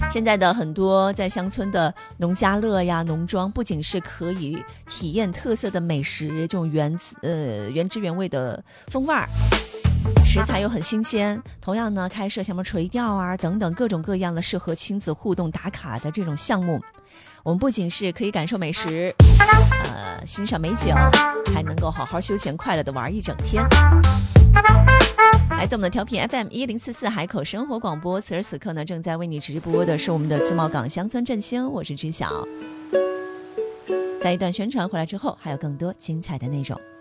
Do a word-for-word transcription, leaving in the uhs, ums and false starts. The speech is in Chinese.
现在的很多在乡村的农家乐呀、农庄，不仅是可以体验特色的美食，这种原呃原汁原味的风味儿，食材又很新鲜。同样呢，开设什么垂钓啊等等各种各样的适合亲子互动打卡的这种项目。我们不仅是可以感受美食，呃，欣赏美景，还能够好好休闲快乐的玩一整天。来自我们的调频 F M 一零四四海口生活广播，此时此刻呢，正在为你直播的是我们的自贸港乡村振兴，我是知晓。在一段宣传回来之后，还有更多精彩的内容。